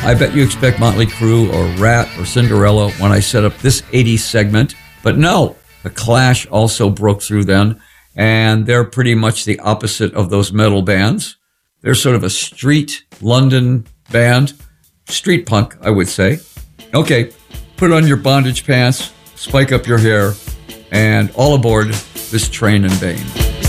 I bet you expect Motley Crue or Rat or Cinderella when I set up this 80s segment. But no, The Clash also broke through then, and they're pretty much the opposite of those metal bands. They're sort of a street London band, street punk, I would say. Okay, put on your bondage pants, spike up your hair, and all aboard this train in vain.